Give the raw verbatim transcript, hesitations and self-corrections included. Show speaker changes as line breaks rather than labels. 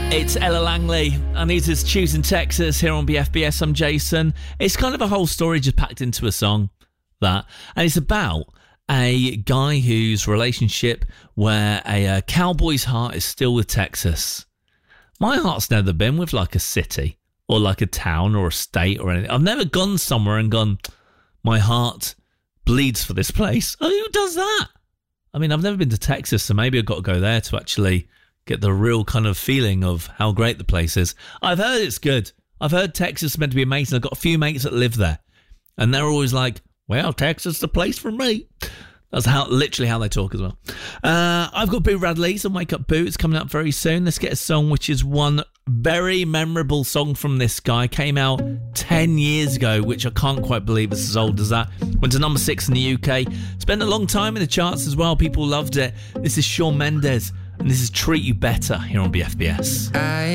It's Ella Langley, and this is Choosing Texas here on B F B S. I'm Jason. It's kind of a whole story just packed into a song, that. And it's about a guy whose relationship where a uh, cowboy's heart is still with Texas. My heart's never been with like a city or like a town or a state or anything. I've never gone somewhere and gone, my heart bleeds for this place. Oh, who does that? I mean, I've never been to Texas, so maybe I've got to go there to actually get the real kind of feeling of how great the place is. I've heard it's good. I've heard Texas is meant to be amazing. I've got a few mates that live there, and they're always like, well, Texas is the place for me. That's how literally how they talk as well. Uh, I've got Boo Radley's and Wake Up Boo. It's coming up very soon. Let's get a song which is one very memorable song from this guy. Came out ten years ago, which I can't quite believe it's as old as that. Went to number six in the U K. Spent a long time in the charts as well. People loved it. This is Shawn Mendes, and this is Treat You Better here on B F B S.
I